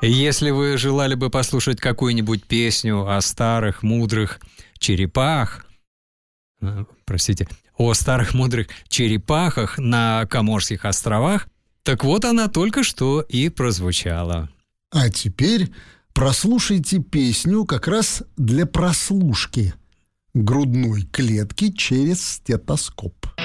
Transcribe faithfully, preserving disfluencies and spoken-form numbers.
Если вы желали бы послушать какую-нибудь песню о старых мудрых черепах, простите, о старых мудрых черепахах на Коморских островах, так вот она только что и прозвучала. А теперь прослушайте песню как раз для прослушки грудной клетки через стетоскоп.